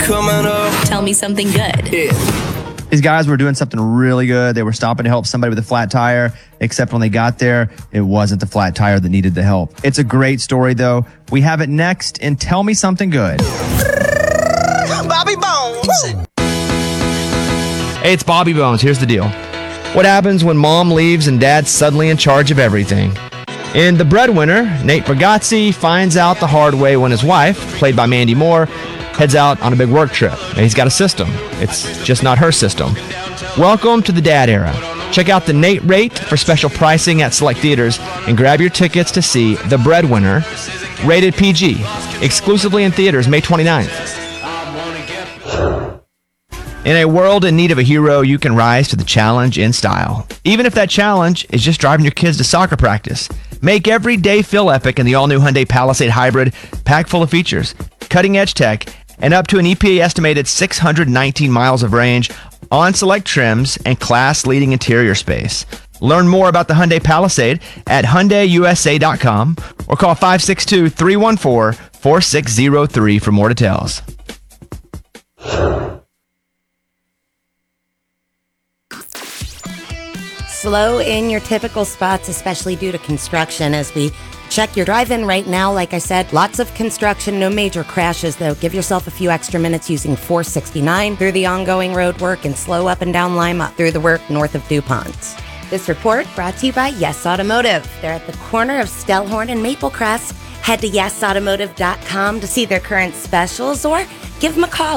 coming up. Tell me something good. Yeah. These guys were doing something really good. They were stopping to help somebody with a flat tire, except when they got there, it wasn't the flat tire that needed the help. It's a great story, though. We have it next in Tell Me Something Good. Bobby Bones. Hey, it's Bobby Bones. Here's the deal. What happens when mom leaves and dad's suddenly in charge of everything? In The Breadwinner, Nate Bargatze finds out the hard way when his wife, played by Mandy Moore, heads out on a big work trip. And he's got a system. It's just not her system. Welcome to the dad era. Check out the Nate rate for special pricing at select theaters and grab your tickets to see The Breadwinner, rated PG, exclusively in theaters May 29th. In a world in need of a hero, you can rise to the challenge in style. Even if that challenge is just driving your kids to soccer practice. Make every day feel epic in the all-new Hyundai Palisade Hybrid, packed full of features, cutting-edge tech, and up to an EPA-estimated 619 miles of range on select trims and class-leading interior space. Learn more about the Hyundai Palisade at HyundaiUSA.com or call 562-314-4603 for more details. Slow in your typical spots, especially due to construction. As we check your drive-in right now, like I said, lots of construction, no major crashes, though. Give yourself a few extra minutes using 469 through the ongoing road work and slow up and down Lima through the work north of DuPont. This report brought to you by Yes Automotive. They're at the corner of Stellhorn and Maple Crest. Head to yesautomotive.com to see their current specials or give them a call,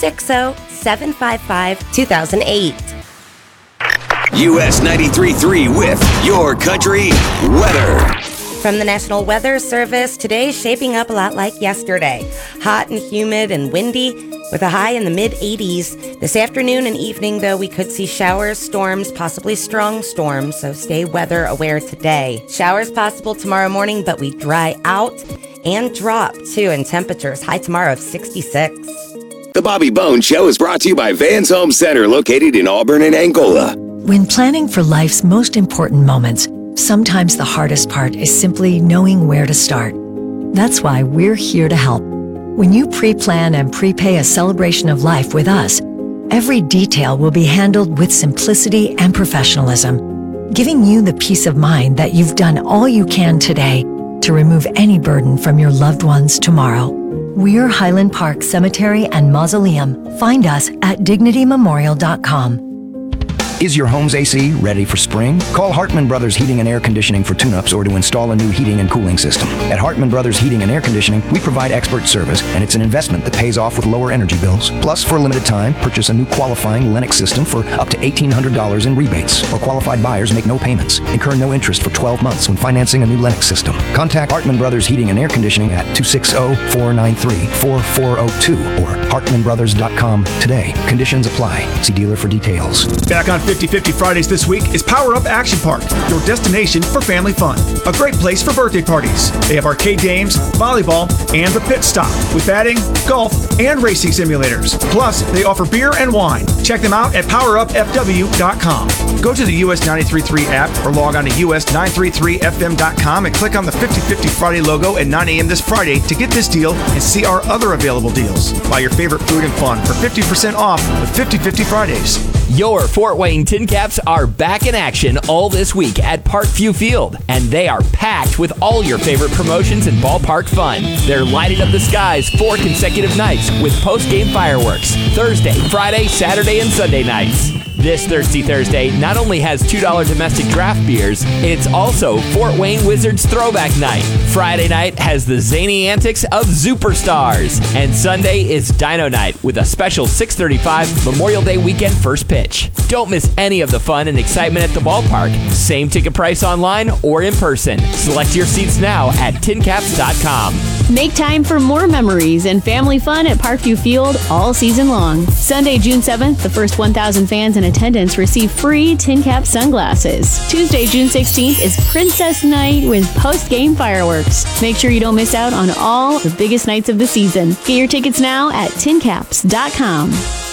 260-755-2008. US 93.3 with Your Country Weather. From the National Weather Service, today's shaping up a lot like yesterday. Hot and humid and windy with a high in the mid-80s. This afternoon and evening, though, we could see showers, storms, possibly strong storms, so stay weather aware today. Showers possible tomorrow morning, but we dry out and drop, too, in temperatures. High tomorrow of 66. The Bobby Bones Show is brought to you by Vans Home Center, located in Auburn and Angola. When planning for life's most important moments, sometimes the hardest part is simply knowing where to start. That's why we're here to help. When you pre-plan and prepay a celebration of life with us, every detail will be handled with simplicity and professionalism, giving you the peace of mind that you've done all you can today to remove any burden from your loved ones tomorrow. We're Highland Park Cemetery and Mausoleum. Find us at dignitymemorial.com. Is your home's AC ready for spring? Call Hartman Brothers Heating and Air Conditioning for tune-ups or to install a new heating and cooling system. At Hartman Brothers Heating and Air Conditioning, we provide expert service, and it's an investment that pays off with lower energy bills. Plus, for a limited time, purchase a new qualifying Lennox system for up to $1,800 in rebates, or qualified buyers make no payments. Incur no interest for 12 months when financing a new Lennox system. Contact Hartman Brothers Heating and Air Conditioning at 260-493-4402 or hartmanbrothers.com today. Conditions apply. See dealer for details. Back on 50/50 Fridays this week is Power Up Action Park, your destination for family fun. A great place for birthday parties. They have arcade games, volleyball, and the pit stop with batting, golf, and racing simulators. Plus, they offer beer and wine. Check them out at powerupfw.com. Go to the US 93.3 app or log on to us933fm.com and click on the 50/50 Friday logo at 9 a.m. this Friday to get this deal and see our other available deals. Buy your favorite food and fun for 50% off with 50/50 Fridays. Your Fort Wayne Tin Caps are back in action all this week at Parkview Field, and they are packed with all your favorite promotions and ballpark fun. They're lighting up the skies 4 consecutive nights with post-game fireworks, Thursday, Friday, Saturday, and Sunday nights. This Thirsty Thursday not only has $2 domestic draft beers, it's also Fort Wayne Wizards Throwback Night. Friday night has the zany antics of Superstars. And Sunday is Dino Night with a special 6:35 Memorial Day weekend first pitch. Don't miss any of the fun and excitement at the ballpark. Same ticket price online or in person. Select your seats now at tincaps.com. Make time for more memories and family fun at Parkview Field all season long. Sunday, June 7th, the first 1,000 fans in attendance receive free Tin Cap sunglasses. Tuesday, June 16th is Princess Night with post-game fireworks. Make sure you don't miss out on all the biggest nights of the season. Get your tickets now at tincaps.com.